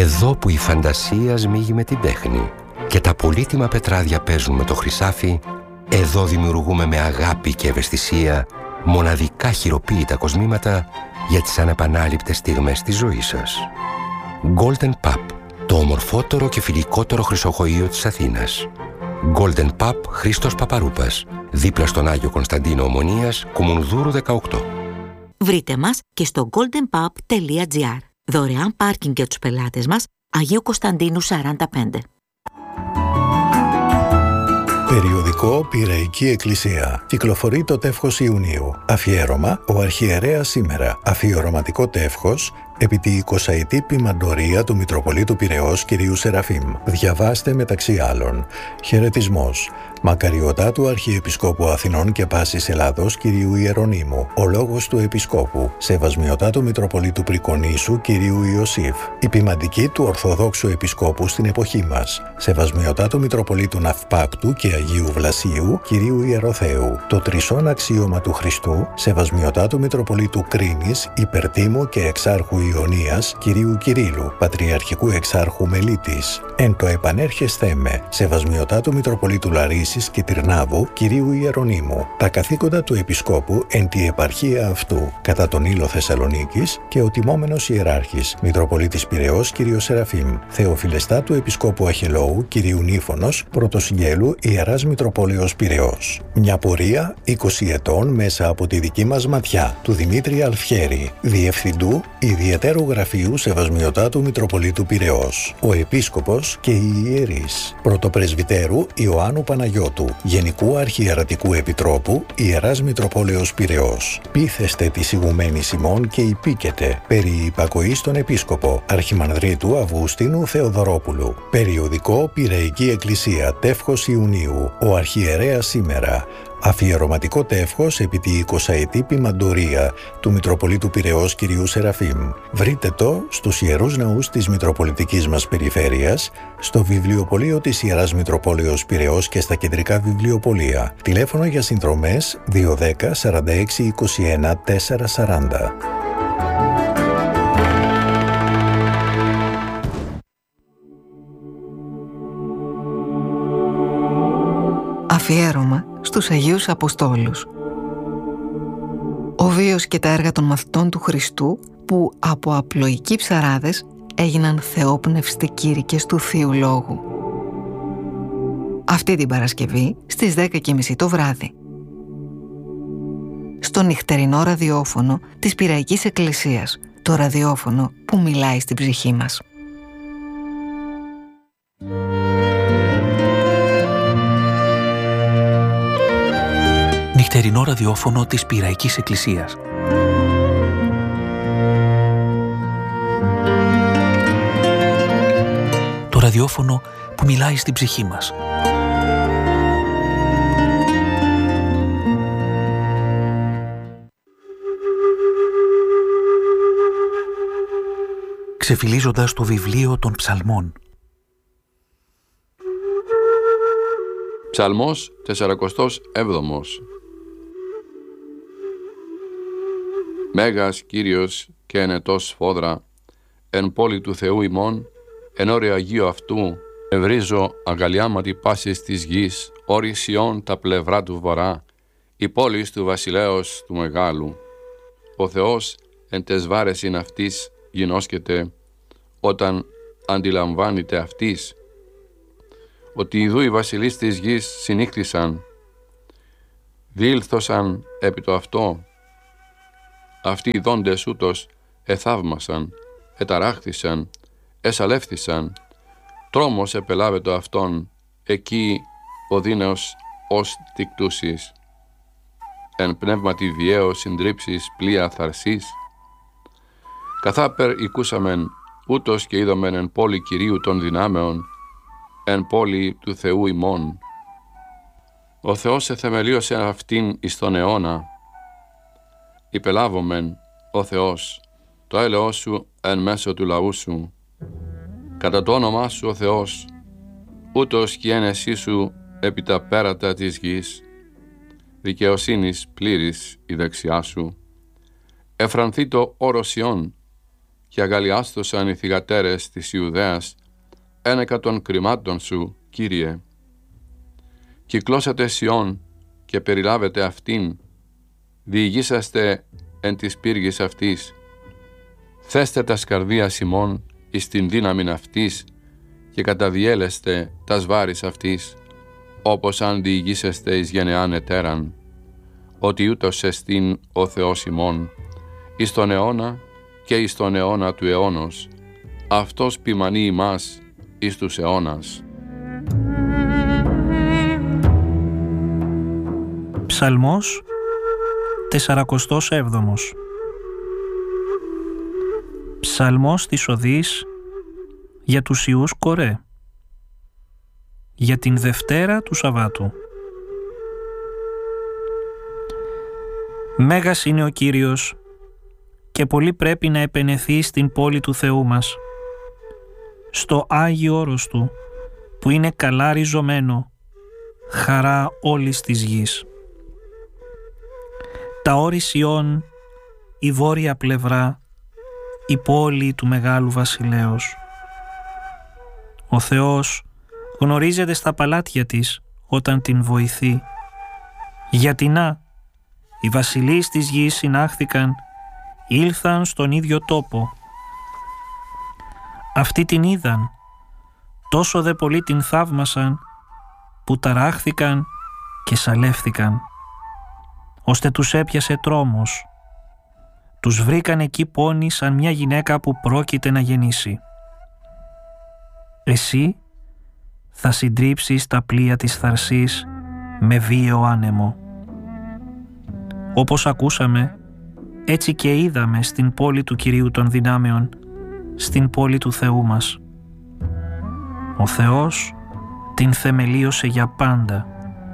Εδώ που η φαντασία σμίγει με την τέχνη και τα πολύτιμα πετράδια παίζουν με το χρυσάφι, εδώ δημιουργούμε με αγάπη και ευαισθησία μοναδικά χειροποίητα κοσμήματα για τις ανεπανάληπτες στιγμές της ζωής σας. Golden Pub, το ομορφότερο και φιλικότερο χρυσοχοείο της Αθήνας. Golden Pub Χρήστος Παπαρούπας, δίπλα στον Άγιο Κωνσταντίνο Ομονίας, Κουμουνδούρου 18. Βρείτε μας και στο goldenpub.gr. Δωρεάν πάρκινγκ για τους πελάτες μας, Αγίου Κωνσταντίνου 45. Περιοδικό Πειραϊκή Εκκλησία. Κυκλοφορεί το τεύχος Ιουνίου. Αφιέρωμα ο Αρχιερέας σήμερα. Αφιερωματικό τεύχος επί τη 20η ποιμαντορία του Μητροπολίτου Πειραιώς κυρίου Σεραφείμ. Διαβάστε μεταξύ άλλων. Χαιρετισμός. Μακαριωτά του Αρχιεπισκόπου Αθηνών και Πάσης Ελλάδος κυρίου Ιερονύμου. Ο λόγος του Επισκόπου. Σεβασμιωτά του Μητροπολίτου Πρικονήσου κυρίου Ιωσήφ. Η ποιμαντική του Ορθοδόξου Επισκόπου στην εποχή μας. Σεβασμιωτά του Μητροπολίτου Ναυπάκτου και Αγίου Βλασίου κυρίου Ιεροθέου. Το τρισόν αξίωμα του Χριστού. Σεβασμιωτά του Μητροπολίτου Κρίνης, Υπερτίμου και Εξάρχου Ιωνίας κυρίου Κυρίλου, Πατριαρχικού Εξάρχου Μελίτης. Εν το επανέρχεσθέ με. Σεβασμιωτά του Μητροπολίτου Λαρίσης και Τυρνάβου κυρίου Ιερονύμου. Τα καθήκοντα του Επισκόπου εν τη επαρχία αυτού, κατά τον Ήλο Θεσσαλονίκης και ο τιμόμενος Ιεράρχης Μητροπολίτης Πειραιώς κύριος Σεραφείμ. Θεοφιλεστά του Επισκόπου Αχελώου κυρίου Νύφωνος, Πρωτοσυγγέλου Ιεράς Μητροπόλεως Πειραιώς. Μια πορεία 20 ετών μέσα από τη δική μας ματιά του Δημήτρη Αλφιέρη, Διευθυντού Ιδιαιτέρου Γραφείου Σεβασμιωτά του Μητροπολίτου Πειραιώς. Ο Επίσκοπος και οι Ιερείς. Πρωτοπρεσβυτέρου Ιωάννου Παναγιώτου, Γενικού Αρχιερατικού Επιτρόπου Ιεράς Μητροπόλεως Πειραιώς. Πείθεστε της ηγουμένης ημών και υπήκετε περί υπακοής στον Επίσκοπο Αρχιμανδρίτου Αυγουστίνου Θεοδωρόπουλου. Περιοδικό Πειραϊκή Εκκλησία τεύχος Ιουνίου. Ο Αρχιερέας σήμερα. Αφιερωματικό τεύχος επί τη 20η ποιμαντορία του Μητροπολίτου Πειραιώς κυρίου Σεραφείμ. Βρείτε το στους Ιερούς Ναούς της Μητροπολιτικής μας Περιφέρειας, στο βιβλιοπωλείο της Ιεράς Μητροπόλεως Πειραιώς και στα κεντρικά βιβλιοπωλεία. Τηλέφωνο για συνδρομές 210 46 21 440. Αφιέρωμα στους Αγίους Αποστόλους. Ο βίος και τα έργα των μαθητών του Χριστού που από απλοϊκοί ψαράδες έγιναν θεόπνευστοι κήρυκες του Θείου Λόγου. Αυτή την Παρασκευή στις 10:30 το βράδυ. Στο νυχτερινό ραδιόφωνο της Πειραϊκής Εκκλησίας, το ραδιόφωνο που μιλάει στην ψυχή μας. Νυχτερινό ραδιόφωνο της Πειραϊκής Εκκλησίας. Το ραδιόφωνο που μιλάει στην ψυχή μας. Ξεφυλίζοντας το βιβλίο των ψαλμών. Ψαλμός 47. Μέγας Κύριος και ενετός σφόδρα, εν πόλη του Θεού ημών, εν όρε Αγίου αυτού, ευρίζω αγκαλιάματι πάσης της γης, όρη Σιών τα πλευρά του βορρά, η πόλης του βασιλέως του μεγάλου. Ο Θεός εν τες βάρεσιν αυτής γινώσκεται, όταν αντιλαμβάνεται αυτής, ότι ιδού οι βασιλείς της γης συνήχθησαν, διήλθωσαν επί το αυτό. Αυτοί οι δόντες ούτως εθαύμασαν, εταράχθησαν, εσαλεύθησαν, τρόμος επελάβετο αυτόν, εκεί ο δίνεος ως τικτούσης. Εν πνεύματι βιαίω συντρίψεις πλοία θαρσής. Καθάπερ οικούσαμεν, ούτως και είδομεν εν πόλη Κυρίου των δυνάμεων, εν πόλη του Θεού ημών. Ο Θεός εθεμελίωσε αυτήν εις τον αιώνα. Υπελάβομεν, ο Θεός, το έλεος σου εν μέσω του λαού σου. Κατά το όνομά σου, ο Θεός, ούτως κι ένεσή σου επί τα πέρατα της γης. Δικαιοσύνης πλήρης η δεξιά σου. Εφρανθεί το όρος Σιών και αγαλιάστοσαν οι θυγατέρες της Ιουδαίας ένεκα των κρυμάτων σου, Κύριε. Κυκλώσατε Σιών και περιλάβετε αυτήν, διηγήσαστε εν της πύργης αυτής. Θέστε τα σκαρδίας ημών εις την δύναμην αυτής και καταδιέλεστε τας βάρης αυτής, όπως αν διηγήσεστε εις γενεάν ετέραν, ότι ούτως εστίν ο Θεός ημών, εις τον αιώνα και εις τον αιώνα του αιώνος, αυτός ποιμανεί ημάς εις τους αιώνας. Ψαλμός 47. Ψαλμός της Οδής για τους Ιούς Κορέ, για την Δευτέρα του Σαββάτου. Μέγας είναι ο Κύριος και πολύ πρέπει να επενεθεί στην πόλη του Θεού μας, στο Άγιο όρος Του που είναι καλά ριζωμένο, χαρά όλης της γης. Τα όρη Σιών, η βόρεια πλευρά, η πόλη του Μεγάλου Βασιλέως. Ο Θεός γνωρίζεται στα παλάτια της όταν την βοηθεί. Γιατί να, οι βασιλείς της γης συνάχθηκαν, ήλθαν στον ίδιο τόπο. Αυτοί την είδαν, τόσο δε πολύ την θαύμασαν, που ταράχθηκαν και σαλεύθηκαν, ώστε τους έπιασε τρόμος. Τους βρήκαν εκεί πόνοι σαν μια γυναίκα που πρόκειται να γεννήσει. Εσύ θα συντρίψεις τα πλοία της θαρσής με βίαιο άνεμο. Όπως ακούσαμε, έτσι και είδαμε στην πόλη του Κυρίου των Δυνάμεων, στην πόλη του Θεού μας. Ο Θεός την θεμελίωσε για πάντα.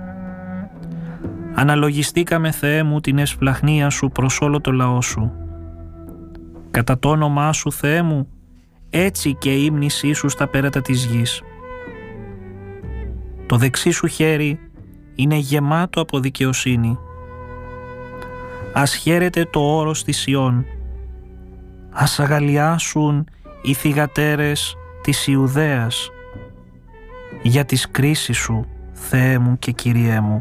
Αναλογιστήκαμε, Θεέ μου, την εσπλαχνία Σου προς όλο το λαό Σου. Κατά το όνομά Σου, Θεέ μου, έτσι και η ύμνησή Σου στα πέρατα της γης. Το δεξί Σου χέρι είναι γεμάτο από δικαιοσύνη. Ας χαίρεται το όρος της Σιών. Ας αγαλιάσουν οι θυγατέρες της Ιουδαίας για τις κρίσεις Σου, Θεέ μου και Κυριέ μου.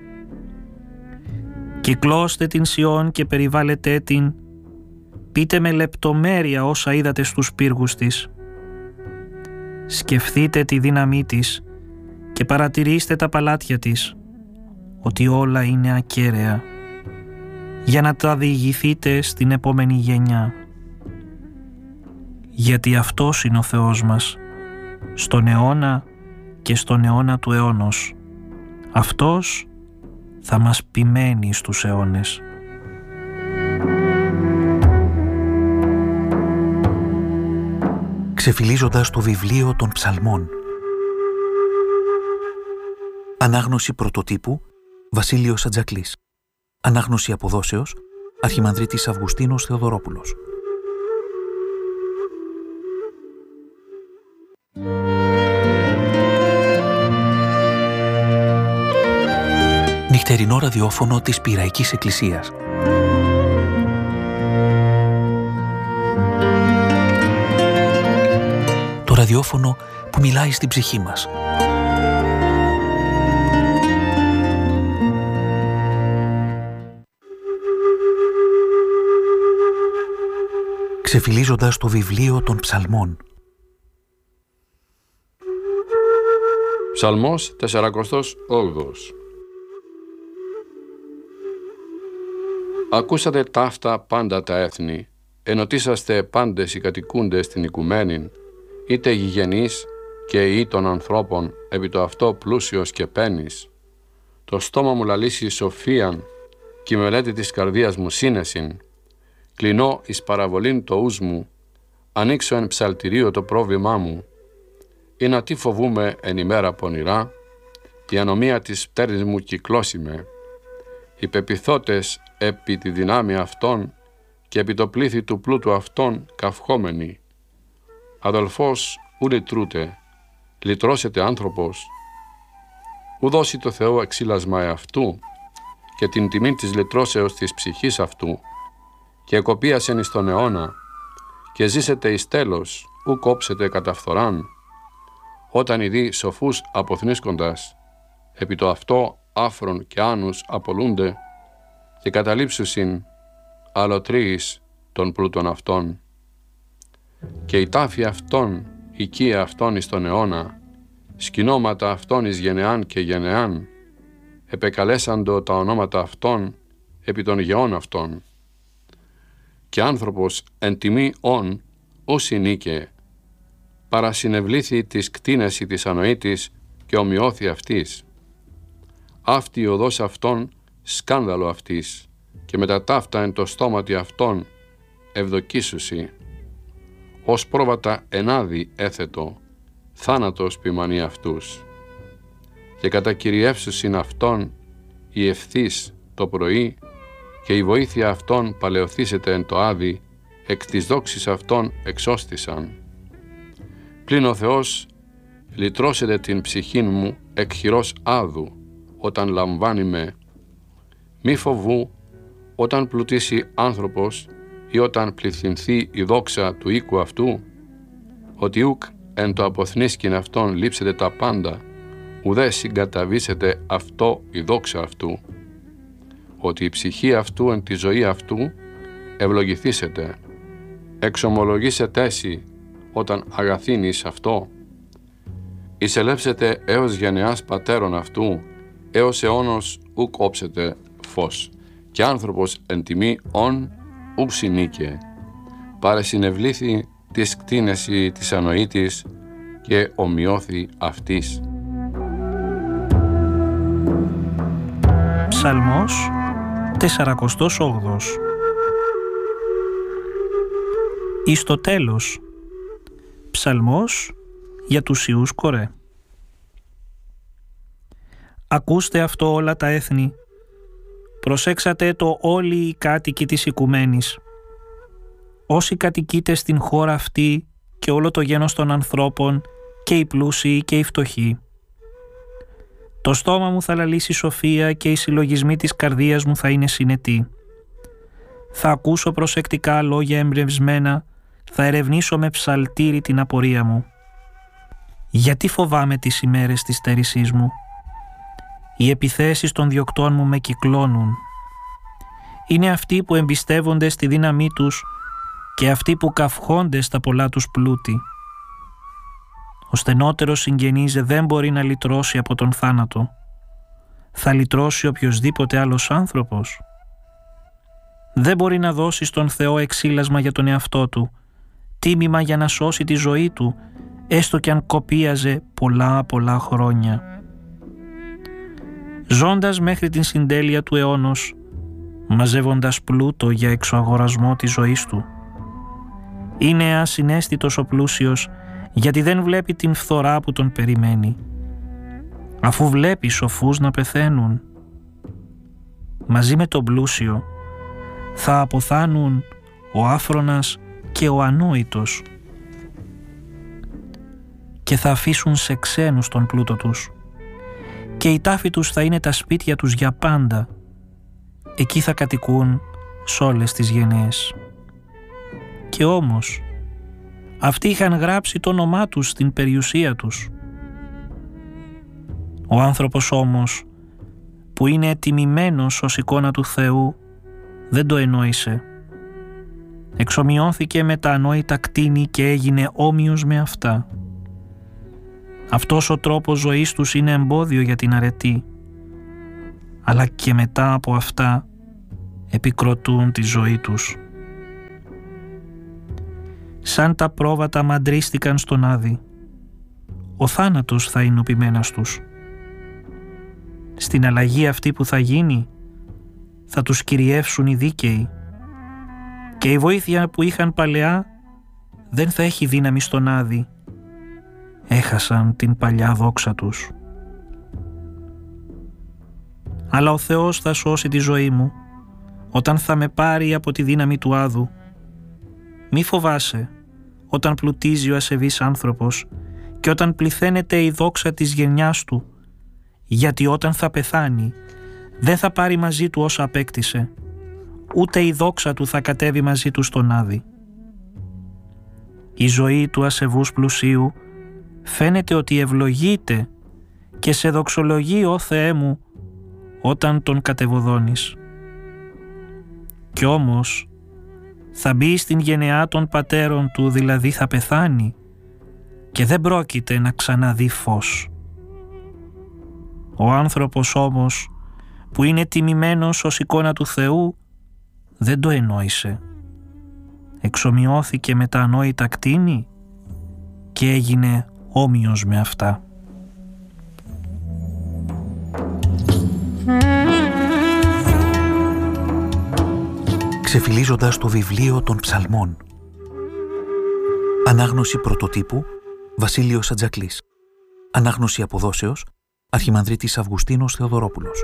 Κυκλώστε την Σιών και περιβάλλετε την, πείτε με λεπτομέρεια όσα είδατε στους πύργους της. Σκεφτείτε τη δύναμή της και παρατηρήστε τα παλάτια της, ότι όλα είναι ακέραια, για να τα διηγηθείτε στην επόμενη γενιά. Γιατί αυτός είναι ο Θεός μας, στον αιώνα και στον αιώνα του αιώνος. Αυτός θα μας ποιμένει στους αιώνες. Ξεφυλίζοντας το βιβλίο των Ψαλμών. Ανάγνωση πρωτοτύπου Βασίλειος Ατζακλής. Ανάγνωση αποδόσεως Αρχιμανδρίτης Αυγουστίνος Θεοδωρόπουλος. Νυχτερινό ραδιόφωνο της Πειραϊκής Εκκλησίας. Το ραδιόφωνο που μιλάει στην ψυχή μας. Ξεφυλίζοντας το βιβλίο των Ψαλμών. Ψαλμός 48. Ακούσατε ταύτα πάντα τα έθνη, ενωτήσαστε πάντες οι κατοικούντες στην οικουμένην, είτε γηγενείς και ή των ανθρώπων, επί το αυτό πλούσιος και πένης. Το στόμα μου λαλήσει σοφίαν, και η μελέτη της καρδίας μου σύνεσιν. Κλεινώ εις παραβολήν το ους μου, ανοίξω εν ψαλτηρίο το πρόβλημά μου. Ή να τι φοβούμε εν ημέρα πονηρά, η ανομία της πτέρνης μου κυκλώσει με. Οι πεποιθώτες επί τη δυνάμει αυτών και επί το πλήθη του πλούτου αυτών καυχόμενοι. Αδελφός ου λυτρούτε, λυτρώσετε άνθρωπος. Ου δώσει το Θεό εξήλασμα εαυτού και την τιμή της λυτρώσεως της ψυχής αυτού και εκοπίασεν εις τον αιώνα και ζήσετε εις τέλος, ου κόψετε κατά φθοράν, όταν ειδεί σοφούς αποθνίσκοντας, επί το αυτό άφρον και άνους απολούνται και καταλήψουσιν αλωτρίης των πλούτων αυτών. Και η τάφη αυτών, οικία αυτών εις τον αιώνα, σκηνώματα αυτών εις γενεάν και γενεάν, επεκαλέσαντο τα ονόματα αυτών επί των γεών αυτών. Και άνθρωπος εν τιμή ον, όσοι νίκε, παρασυνευλήθη της κτίνεση της ανοήτης και ομοιώθη αυτής. Αυτή η οδός αυτών σκάνδαλο αυτής, και με τα ταύτα εν το στόματι αυτών ευδοκίσουσι. Ως πρόβατα ενάδει έθετο, θάνατος ποιμανεί αυτούς. Και κατακυριεύσουσιν αυτών η ευθύς το πρωί, και η βοήθεια αυτών παλαιοθήσεται εν το άδει, εκ της δόξης αυτών εξώστησαν. Πλην ο Θεός λυτρώσεται την ψυχήν μου εκ χειρός άδου, όταν λαμβάνει με. Μη φοβού όταν πλουτίσει άνθρωπος ή όταν πληθυνθεί η δόξα του οίκου αυτού, ότι ουκ εν το αποθνίσκην αυτόν λείψετε τα πάντα, ουδέ συγκαταβήσετε αυτό η δόξα αυτού, ότι η ψυχή αυτού εν τη ζωή αυτού ευλογηθήσετε, εξομολογήσετε εσύ όταν αγαθύνεις αυτό, εισελεύσετε έως γενεάς πατέρων αυτού, έως αιώνος ουκ όψετε φως, και άνθρωπος εν τιμή ον ουκ συνήκε, παρεσυνευλήθη της κτίνεση της ανοήτης και ομοιώθη αυτής. Ψαλμός 48. Εις το τέλος, ψαλμός για τους Ιούς Κορέ. Ακούστε αυτό όλα τα έθνη, προσέξατε το όλοι οι κάτοικοι της οικουμένης. Όσοι κατοικείτε στην χώρα αυτή και όλο το γένος των ανθρώπων, και οι πλούσιοι και οι φτωχοί. Το στόμα μου θα λαλήσει σοφία και οι συλλογισμοί της καρδίας μου θα είναι συνετοί. Θα ακούσω προσεκτικά λόγια εμπνευσμένα, θα ερευνήσω με ψαλτήρι την απορία μου. Γιατί φοβάμαι τις ημέρες της στέρησής μου? Οι επιθέσεις των διοκτών μου με κυκλώνουν. Είναι αυτοί που εμπιστεύονται στη δύναμή τους και αυτοί που καυχόνται στα πολλά τους πλούτη. Ο στενότερος συγγενής δεν μπορεί να λυτρώσει από τον θάνατο. Θα λυτρώσει οποιοσδήποτε άλλος άνθρωπος? Δεν μπορεί να δώσει στον Θεό εξήλασμα για τον εαυτό του, τίμημα για να σώσει τη ζωή του, έστω κι αν κοπίαζε πολλά χρόνια. Ζώντας μέχρι την συντέλεια του αιώνος, μαζεύοντας πλούτο για εξωαγορασμό της ζωής του. Είναι ασυναίσθητος ο πλούσιος, γιατί δεν βλέπει την φθορά που τον περιμένει. Αφού βλέπει σοφούς να πεθαίνουν, μαζί με τον πλούσιο θα αποθάνουν ο άφρονας και ο ανόητος και θα αφήσουν σε ξένους τον πλούτο τους, και η τάφη τους θα είναι τα σπίτια τους για πάντα. Εκεί θα κατοικούν σ' όλες τις γενναίες. Και όμως αυτοί είχαν γράψει το όνομά τους στην περιουσία τους. Ο άνθρωπος όμως, που είναι τιμημένος ως εικόνα του Θεού, δεν το ενόησε. Εξομοιώθηκε με τα ανόητα κτήνη και έγινε όμοιος με αυτά. Αυτός ο τρόπος ζωής τους είναι εμπόδιο για την αρετή, αλλά και μετά από αυτά επικροτούν τη ζωή τους. Σαν τα πρόβατα μαντρίστηκαν στον άδη, ο θάνατος θα είναι ο ποιμένας τους. Στην αλλαγή αυτή που θα γίνει, θα τους κυριεύσουν οι δίκαιοι, και η βοήθεια που είχαν παλαιά δεν θα έχει δύναμη στον άδη. Έχασαν την παλιά δόξα τους. Αλλά ο Θεός θα σώσει τη ζωή μου όταν θα με πάρει από τη δύναμη του άδου. Μη φοβάσαι όταν πλουτίζει ο ασεβής άνθρωπος και όταν πληθαίνεται η δόξα της γενιάς του, γιατί όταν θα πεθάνει δεν θα πάρει μαζί του όσα απέκτησε, ούτε η δόξα του θα κατέβει μαζί του στον άδη. η ζωή του ασεβούς πλουσίου φαίνεται ότι ευλογείται και σε δοξολογεί, ó Θεέ μου, όταν τον κατεβοδώνεις. Κι όμως θα μπει στην γενεά των πατέρων του, δηλαδή θα πεθάνει και δεν πρόκειται να ξαναδεί φως. Ο άνθρωπος όμως που είναι τιμημένος ως εικόνα του Θεού δεν το ενόησε. Εξομοιώθηκε με τα ανόητα κτήνη και έγινε όμοιος με αυτά. Ξεφυλίζοντας το βιβλίο των Ψαλμών. Ανάγνωση πρωτοτύπου Βασίλειος Ατζακλής. Ανάγνωση αποδόσεως Αρχιμανδρίτης Αυγουστίνος Θεοδωρόπουλος.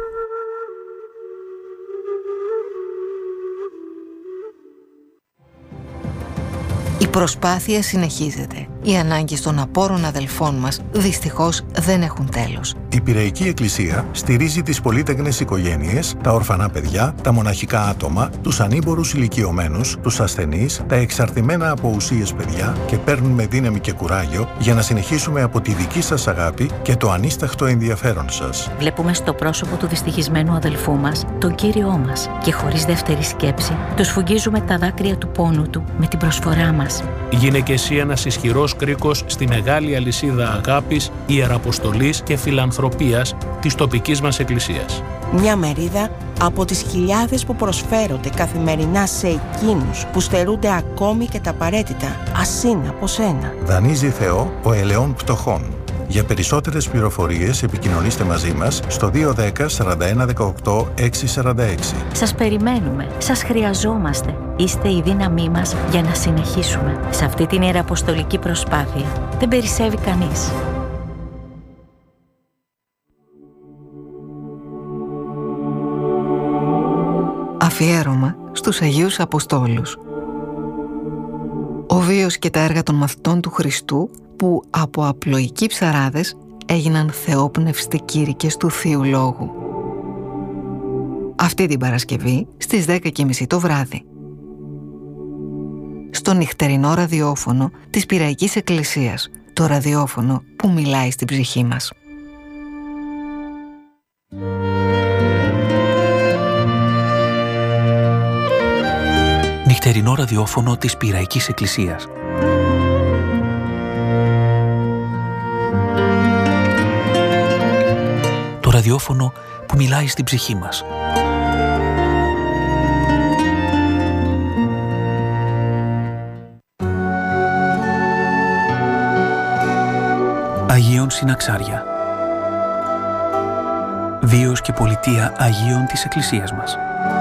Η προσπάθεια συνεχίζεται. Οι ανάγκες των απόρων αδελφών μας δυστυχώς δεν έχουν τέλος. Η Πειραϊκή Εκκλησία στηρίζει τις πολύτεκνες οικογένειες, τα ορφανά παιδιά, τα μοναχικά άτομα, τους ανήμπορους ηλικιωμένους, τους ασθενείς, τα εξαρτημένα από ουσίες παιδιά και παίρνουμε δύναμη και κουράγιο για να συνεχίσουμε από τη δική σας αγάπη και το ανίσταχτο ενδιαφέρον σας. Βλέπουμε στο πρόσωπο του δυστυχισμένου αδελφού μας τον Κύριό μας και χωρίς δεύτερη σκέψη του σφουγγίζουμε τα δάκρυα του πόνου του με την προσφορά μας. Γίνε και εσύ ένας ισχυρός κρίκος στη μεγάλη αλυσίδα αγάπης, ιεραποστολής και φιλανθρωπίας της τοπικής μας εκκλησίας. Μια μερίδα από τις χιλιάδες που προσφέρονται καθημερινά σε εκείνους που στερούνται ακόμη και τα απαραίτητα, ασύν από σένα. Δανείζει Θεό ο ελαιών πτωχών. Για περισσότερες πληροφορίες επικοινωνήστε μαζί μας στο 210 41 18 646. Σας περιμένουμε, σας χρειαζόμαστε. Είστε η δύναμή μας για να συνεχίσουμε. Σε αυτή την ιεραποστολική προσπάθεια δεν περισσεύει κανείς. Αφιέρωμα στους Αγίους Αποστόλους. Ο βίος και τα έργα των μαθητών του Χριστού που από απλοϊκοί ψαράδες έγιναν θεόπνευστοι κήρυκες του Θείου Λόγου. Αυτή την Παρασκευή στις 10:30 το βράδυ. Στο νυχτερινό ραδιόφωνο της Πειραϊκής Εκκλησίας, το ραδιόφωνο που μιλάει στην ψυχή μας. Νυχτερινό ραδιόφωνο της Πειραϊκής Εκκλησίας. Το ραδιόφωνο που μιλάει στην ψυχή μας. Αγίων Συναξάρια. Βίος και πολιτεία Αγίων της Εκκλησίας μας.